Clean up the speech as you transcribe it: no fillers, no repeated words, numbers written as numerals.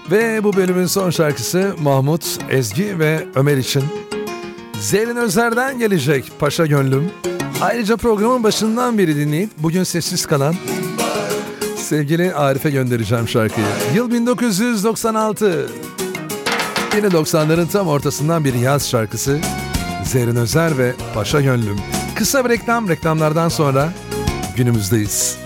Ve bu bölümün son şarkısı Mahmut, Ezgi ve Ömer için. Zerrin Özer'den gelecek Paşa Gönlüm. Ayrıca programın başından beri dinleyip bugün sessiz kalan sevgili Arif'e göndereceğim şarkıyı. Yıl 1996. Yine 90'ların tam ortasından bir yaz şarkısı. Zerrin Özer ve Paşa Gönlüm. Kısa bir reklamlardan sonra günümüzdeyiz.